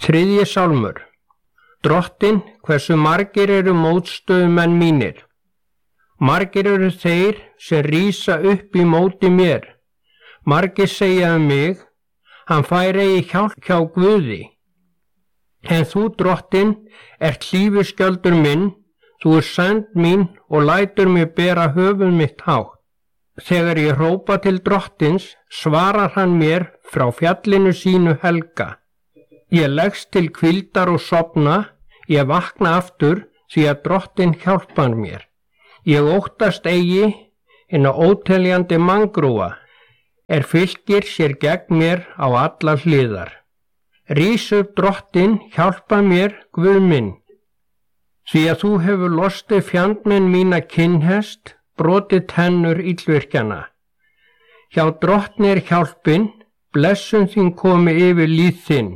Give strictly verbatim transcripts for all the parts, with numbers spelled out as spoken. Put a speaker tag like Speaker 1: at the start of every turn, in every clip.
Speaker 1: Þriðji sálmur. Drottinn, hversu margir eru mótstöðumenn mínir? Margir eru þeir sem rísa upp í móti mér. Margir segja um mig, hann fær eigi hjálp hjá Guði. En þú, Drottinn, ert hlífiskjöldur minn, þú ert sæmd mín og lætur mig bera höfuð mitt hátt. Þegar ég hrópa til Drottins, svarar hann mér frá fjallinu sínu helga. Ég leggst til hvíldar og sofna, ég vakna aftur því að Drottinn hjálpar mér. Ég óttast eigi hinna óteljandi manngrúfa, er fylgir sér gegn mér á allar hliðar. Rís upp, Drottinn, hjálpa mér, Guð minn. Því að þú hefur lostið fjandmenn mína kinnhest, brotið tennur illvirkjana. Hjá Drottni er hjálpin, blessun þín komi yfir líð þinn.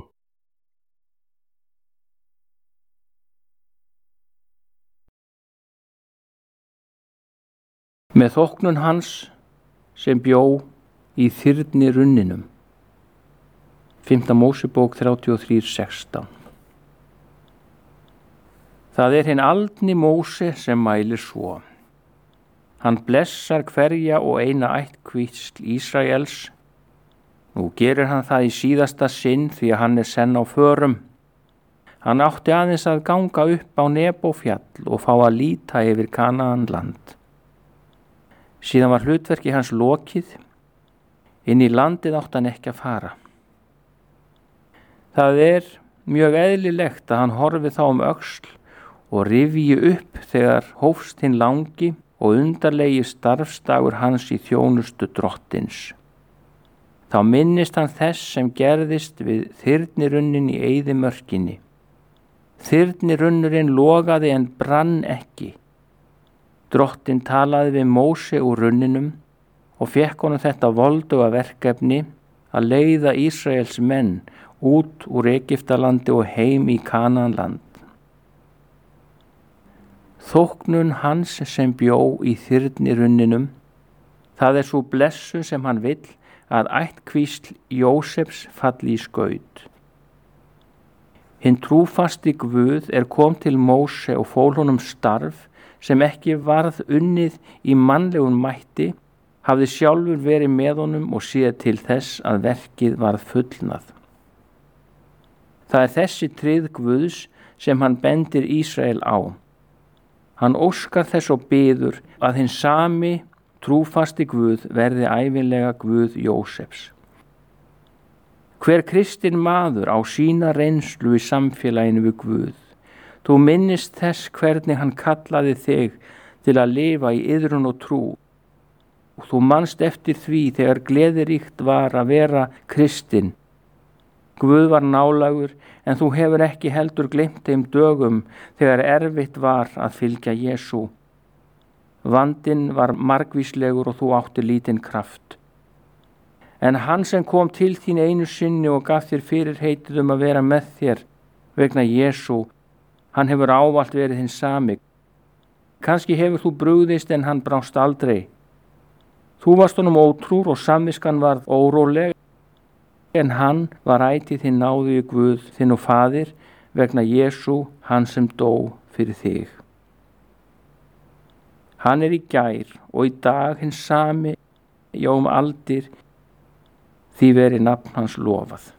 Speaker 2: Með þóknun hans sem bjó í þyrni runninum. Fimmta Mósebók þrjátíu og þrjú sextán. Það er hinn aldni Móse sem mælir svo. Hann blessar hverja og eina ættkvísl Ísraels. Nú gerir hann það í síðasta sinn því að hann er senn á förum. Hann átti aðeins að ganga upp á Nebófjall og fá að líta yfir Kanaanland. Síðan var hlutverki hans lokið, inn í landið átti hann ekki að fara. Það er mjög eðlilegt að hann horfi þá um öxl og rifji upp þegar hófst hinn langi og undarlegi starfsdagur hans í þjónustu Drottins. Þá minnist hann þess sem gerðist við þyrnirunnin í eyðimörkinni. Þyrnirunnurinn logaði en brann ekki. Drottinn talaði við Móse úr runninum og fékk honum þetta volduga verkefni að leiða Ísraels menn út úr Egyptalandi og heim í Kanaanland. Þóknun hans sem bjó í þyrnirunninum, það er svo blessun sem hann vill að ættkvísl Jósefs falli í skaut. Hinn trúfasti Guð er kom til Móse og fól honum starf sem ekki varð unnið í mannlegum mætti, hafði sjálfur verið með honum og séð til þess að verkið varð fullnað. Það er þessi tryggð Guðs sem hann bendir Ísrael á. Hann óskar þess og biður að hinn sami trúfasti Guð verði ævinlega Guð Jósefs. Hver kristinn maður á sína reynslu í samfélaginu við Guð. Þú minnist þess hvernig hann kallaði þig til að lifa í iðrun og trú. Og þú manst eftir því þegar gleðiríkt var að vera kristinn. Guð var nálægur en þú hefur ekki heldur gleymt þeim dögum þegar erfitt var að fylgja Jesú. Vandinn var margvíslegur og þú átti lítinn kraft. En hann sem kom til þín einu sinni og gaf þér fyrirheitið um að vera með þér vegna Jesú, hann hefur ávallt verið hinn sami. Kannski hefur þú brugðist en hann brást aldrei. Þú varst honum ótrúr og samviskan varð óróleg, en hann var ætíð hinn náðugi Guð þinn og faðir vegna Jesú, hann sem dó fyrir þig. Hann er í gær og í dag hinn sami, já um aldir, því veri nafn hans lofað.